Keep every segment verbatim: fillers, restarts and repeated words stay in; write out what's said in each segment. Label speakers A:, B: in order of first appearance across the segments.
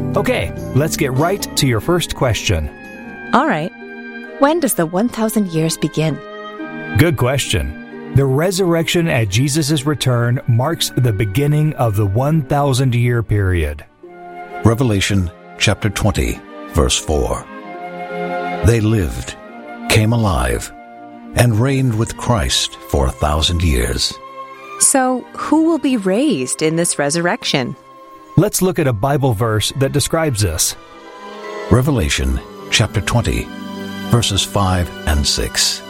A: Okay, let's get right to your first question.
B: All right. When does the one thousand years begin?
A: Good question. The resurrection at Jesus' return marks the beginning of the one thousand year period.
C: Revelation chapter twenty, verse four. They lived, came alive, and reigned with Christ for a thousand years.
B: So, who will be raised in this resurrection?
A: Let's look at a Bible verse that describes this.
C: Revelation chapter twenty, verses five and six.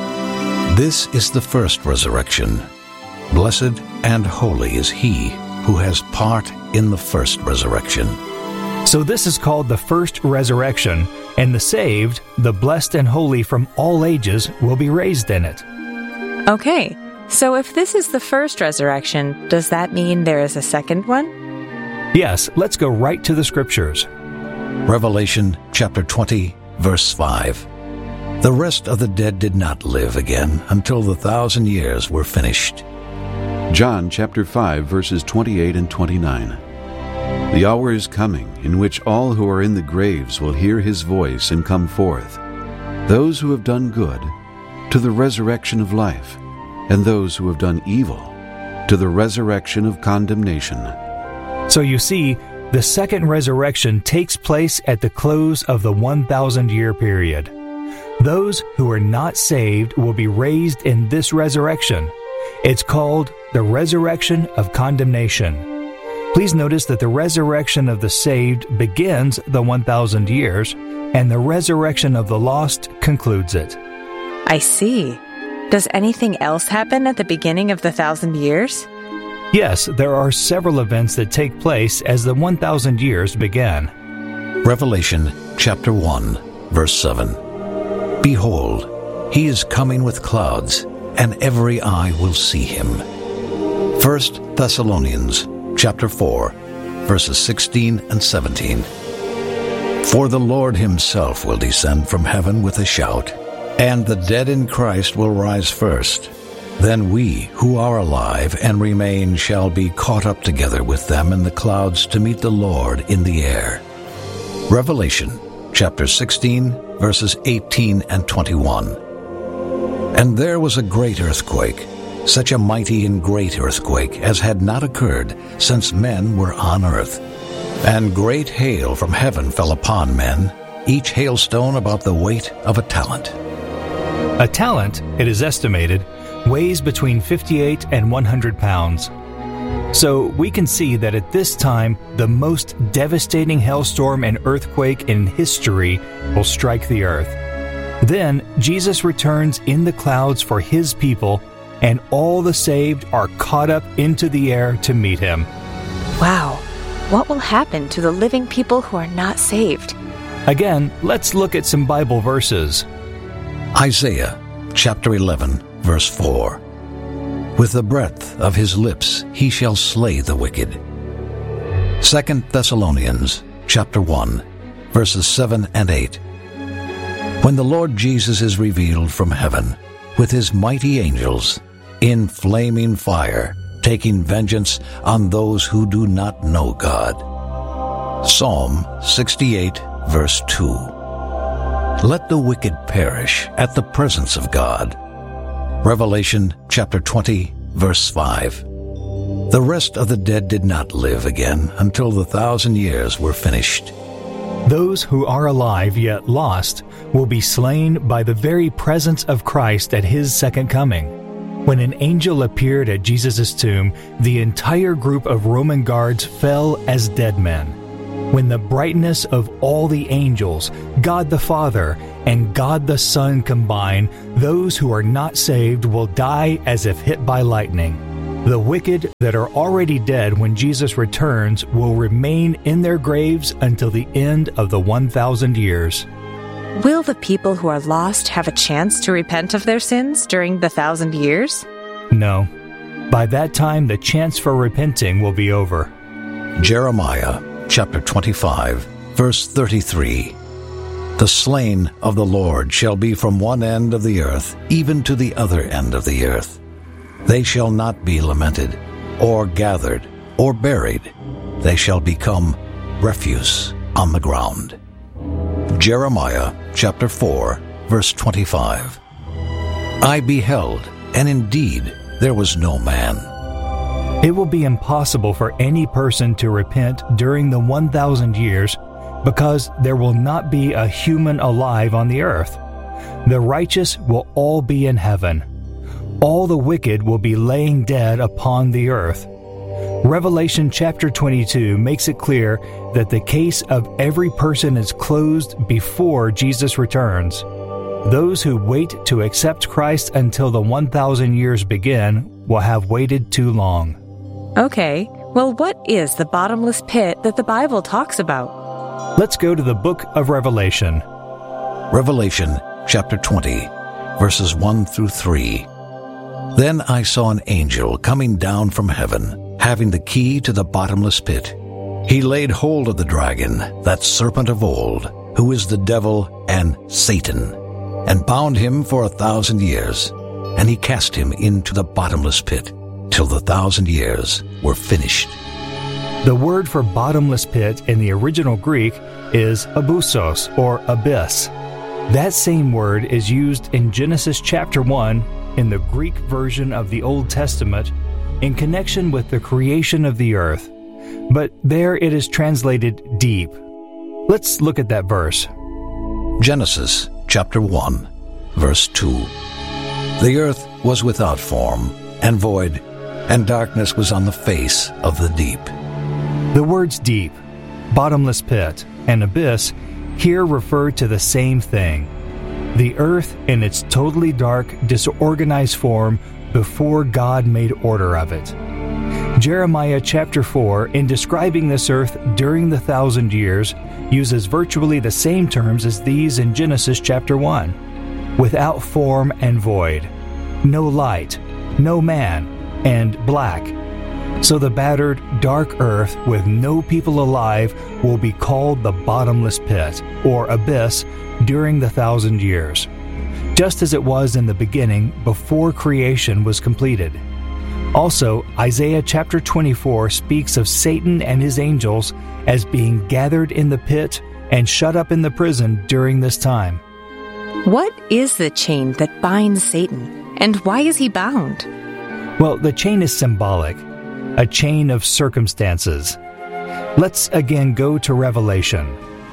C: This is the first resurrection. Blessed and holy is he who has part in the first resurrection.
A: So this is called the first resurrection, and the saved, the blessed and holy from all ages, will be raised in it.
B: Okay, so if this is the first resurrection, does that mean there is a second one?
A: Yes, let's go right to the scriptures.
C: Revelation chapter twenty, verse five. The rest of the dead did not live again until the thousand years were finished.
D: John chapter five, verses twenty-eight and twenty-nine. The hour is coming in which all who are in the graves will hear his voice and come forth, those who have done good, to the resurrection of life, and those who have done evil, to the resurrection of condemnation.
A: So you see, the second resurrection takes place at the close of the one thousand year period. Those who are not saved will be raised in this resurrection. It's called the resurrection of condemnation. Please notice that the resurrection of the saved begins the one thousand years, and the resurrection of the lost concludes it.
B: I see. Does anything else happen at the beginning of the thousand years?
A: Yes, there are several events that take place as the one thousand years begin.
C: Revelation chapter one, verse seven. Behold, he is coming with clouds, and every eye will see him. First Thessalonians chapter four, verses sixteen and seventeen. For the Lord himself will descend from heaven with a shout, and the dead in Christ will rise first. Then we, who are alive and remain, shall be caught up together with them in the clouds to meet the Lord in the air. Revelation chapter sixteen, verses eighteen and twenty-one. And there was a great earthquake, such a mighty and great earthquake as had not occurred since men were on earth. And great hail from heaven fell upon men, each hailstone about the weight of a talent.
A: A talent, it is estimated, weighs between fifty-eight and one hundred pounds. So we can see that at this time, the most devastating hailstorm and earthquake in history will strike the earth. Then Jesus returns in the clouds for his people, and all the saved are caught up into the air to meet him.
B: Wow. What will happen to the living people who are not saved?
A: Again, let's look at some Bible verses.
C: Isaiah chapter eleven, verse four. With the breath of his lips he shall slay the wicked. Second Thessalonians chapter one, verses seven and eight. When the Lord Jesus is revealed from heaven with his mighty angels in flaming fire, taking vengeance on those who do not know God. Psalm sixty-eight, verse two. Let the wicked perish at the presence of God. Revelation chapter twenty, verse five. The rest of the dead did not live again until the thousand years were finished.
A: Those who are alive yet lost will be slain by the very presence of Christ at his second coming. When an angel appeared at Jesus' tomb, the entire group of Roman guards fell as dead men. When the brightness of all the angels, God the Father, and God the Son combine, those who are not saved will die as if hit by lightning. The wicked that are already dead when Jesus returns will remain in their graves until the end of the one thousand years.
B: Will the people who are lost have a chance to repent of their sins during the thousand years?
A: No. By that time, the chance for repenting will be over.
C: Jeremiah chapter twenty-five, verse thirty-three. The slain of the Lord shall be from one end of the earth, even to the other end of the earth. They shall not be lamented, or gathered, or buried. They shall become refuse on the ground. Jeremiah chapter four, verse twenty-five. I beheld, and indeed there was no man.
A: It will be impossible for any person to repent during the one thousand years because there will not be a human alive on the earth. The righteous will all be in heaven. All the wicked will be laying dead upon the earth. Revelation chapter twenty-two makes it clear that the case of every person is closed before Jesus returns. Those who wait to accept Christ until the one thousand years begin will have waited too long.
B: Okay, well, what is the bottomless pit that the Bible talks about?
A: Let's go to the book of Revelation.
C: Revelation chapter twenty, verses one through three. Then I saw an angel coming down from heaven, having the key to the bottomless pit. He laid hold of the dragon, that serpent of old, who is the devil and Satan, and bound him for a thousand years. And he cast him into the bottomless pit, till the thousand years were finished.
A: The word for bottomless pit in the original Greek is abyssos, or abyss. That same word is used in Genesis chapter one in the Greek version of the Old Testament in connection with the creation of the earth, but there it is translated deep. Let's look at that verse.
C: Genesis chapter one, verse two. The earth was without form and void, and darkness was on the face of the deep.
A: The words deep, bottomless pit, and abyss here refer to the same thing. The earth in its totally dark, disorganized form before God made order of it. Jeremiah chapter four, in describing this earth during the thousand years, uses virtually the same terms as these in Genesis chapter one. Without form and void, no light, no man, and black. So the battered, dark earth with no people alive will be called the bottomless pit, or abyss, during the thousand years, just as it was in the beginning before creation was completed. Also, Isaiah chapter twenty-four speaks of Satan and his angels as being gathered in the pit and shut up in the prison during this time.
B: What is the chain that binds Satan, and why is he bound?
A: Well, the chain is symbolic, a chain of circumstances. Let's again go to Revelation.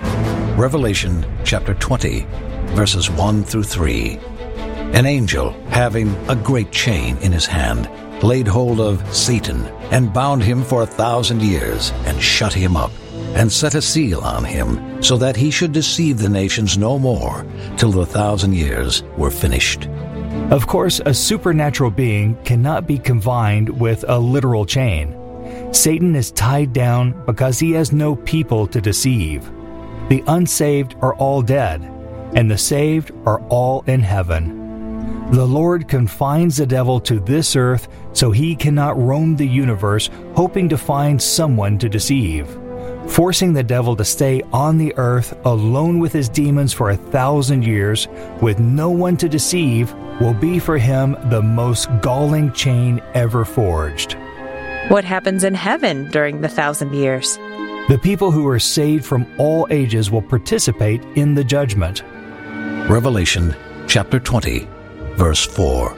C: Revelation chapter twenty, verses one through three. An angel, having a great chain in his hand, laid hold of Satan, and bound him for a thousand years, and shut him up, and set a seal on him, so that he should deceive the nations no more, till the thousand years were finished.
A: Of course, a supernatural being cannot be combined with a literal chain. Satan is tied down because he has no people to deceive. The unsaved are all dead, and the saved are all in heaven. The Lord confines the devil to this earth so he cannot roam the universe hoping to find someone to deceive. Forcing the devil to stay on the earth alone with his demons for a thousand years with no one to deceive will be for him the most galling chain ever forged.
B: What happens in heaven during the thousand years?
A: The people who are saved from all ages will participate in the judgment.
C: Revelation chapter twenty, verse four.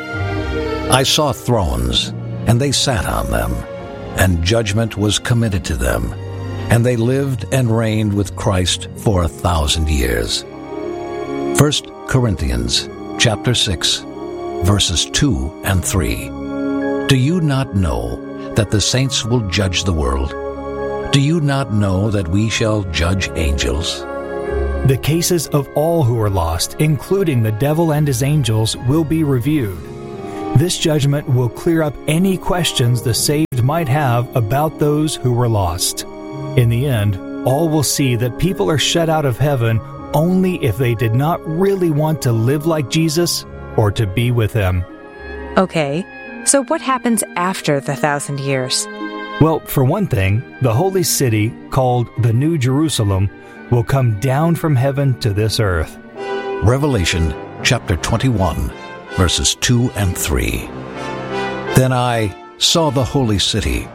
C: I saw thrones, and they sat on them, and judgment was committed to them, and they lived and reigned with Christ for a thousand years. First Corinthians chapter six, verses two and three. Do you not know that the saints will judge the world? Do you not know that we shall judge angels?
A: The cases of all who are lost, including the devil and his angels, will be reviewed. This judgment will clear up any questions the saved might have about those who were lost. In the end, all will see that people are shut out of heaven only if they did not really want to live like Jesus or to be with him.
B: Okay, so what happens after the thousand years?
A: Well, for one thing, the holy city, called the New Jerusalem, will come down from heaven to this earth.
C: Revelation chapter twenty-one, verses two and three. Then I saw the holy city,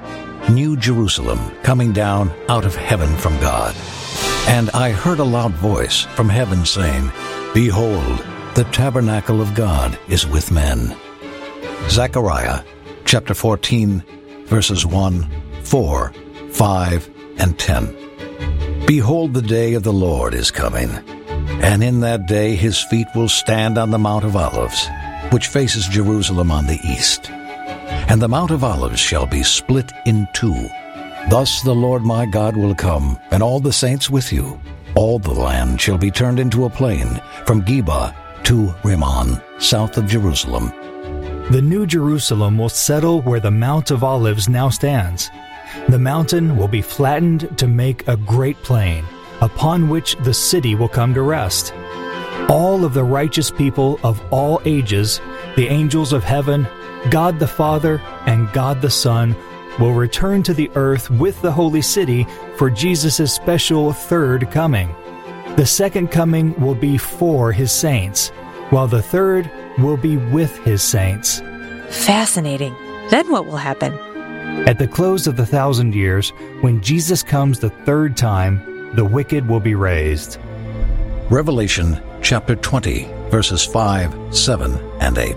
C: New Jerusalem, coming down out of heaven from God. And I heard a loud voice from heaven saying, Behold, the tabernacle of God is with men. Zechariah chapter fourteen, verses one, four, five, and ten. Behold, the day of the Lord is coming, and in that day his feet will stand on the Mount of Olives, which faces Jerusalem on the east. And the Mount of Olives shall be split in two. Thus the Lord my God will come, and all the saints with you. All the land shall be turned into a plain, from Geba to Rimmon, south of Jerusalem.
A: The New Jerusalem will settle where the Mount of Olives now stands. The mountain will be flattened to make a great plain, upon which the city will come to rest. All of the righteous people of all ages, the angels of heaven, God the Father, and God the Son, will return to the earth with the holy city for Jesus' special third coming. The second coming will be for his saints, while the third will be with his saints.
B: Fascinating. Then what will happen?
A: At the close of the thousand years, when Jesus comes the third time, the wicked will be raised.
C: Revelation chapter twenty, verses five, seven, and eight.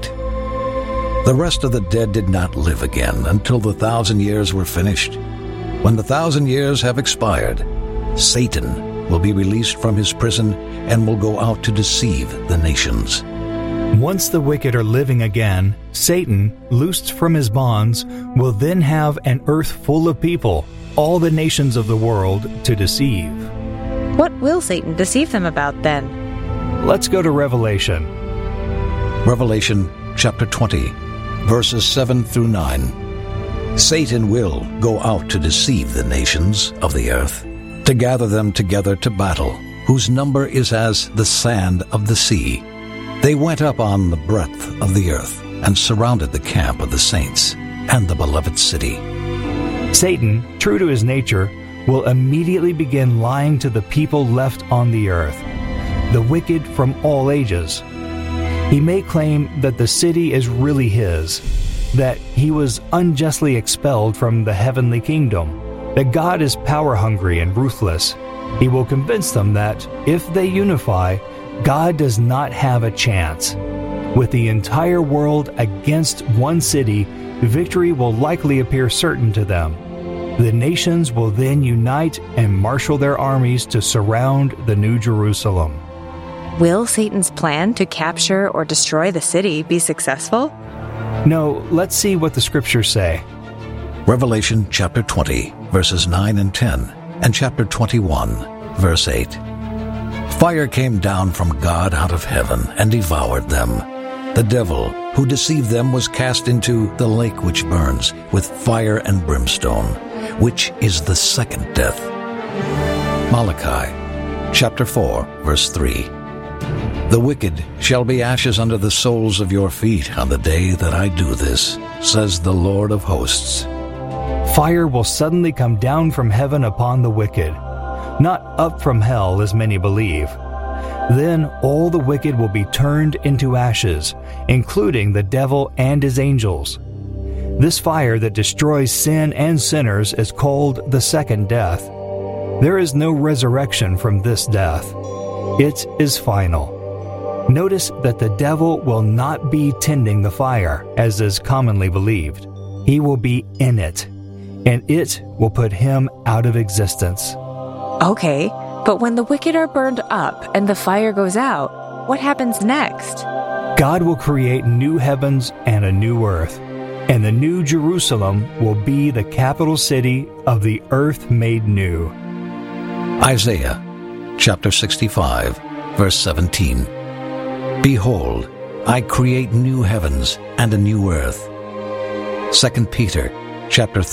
C: The rest of the dead did not live again until the thousand years were finished. When the thousand years have expired, Satan will be released from his prison and will go out to deceive the nations.
A: Once the wicked are living again, Satan, loosed from his bonds, will then have an earth full of people, all the nations of the world, to deceive.
B: What will Satan deceive them about then?
A: Let's go to Revelation.
C: Revelation chapter twenty, verses seven through nine. Satan will go out to deceive the nations of the earth, to gather them together to battle, whose number is as the sand of the sea. They went up on the breadth of the earth and surrounded the camp of the saints and the beloved city.
A: Satan, true to his nature, will immediately begin lying to the people left on the earth, the wicked from all ages. He may claim that the city is really his, that he was unjustly expelled from the heavenly kingdom, that God is power-hungry and ruthless. He will convince them that, if they unify, God does not have a chance. With the entire world against one city, victory will likely appear certain to them. The nations will then unite and marshal their armies to surround the New Jerusalem.
B: Will Satan's plan to capture or destroy the city be successful?
A: No, let's see what the scriptures say.
C: Revelation chapter twenty, verses nine and ten, and chapter twenty-one, verse eight. Fire came down from God out of heaven and devoured them. The devil who deceived them was cast into the lake which burns with fire and brimstone, which is the second death. Malachi chapter four, verse three. The wicked shall be ashes under the soles of your feet on the day that I do this, says the Lord of hosts.
A: Fire will suddenly come down from heaven upon the wicked, not up from hell as many believe. Then all the wicked will be turned into ashes, including the devil and his angels. This fire that destroys sin and sinners is called the second death. There is no resurrection from this death. It is final. Notice that the devil will not be tending the fire, as is commonly believed. He will be in it, and it will put him out of existence.
B: Okay, but when the wicked are burned up and the fire goes out, what happens next?
A: God will create new heavens and a new earth, and the New Jerusalem will be the capital city of the earth made new.
C: Isaiah chapter sixty-five, verse seventeen. Behold, I create new heavens and a new earth. Second Peter chapter